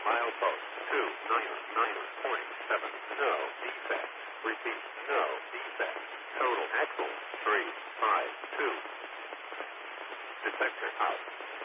Milepost 299.7. No defect. Repeat, no defect. Total axle 352. Detector out.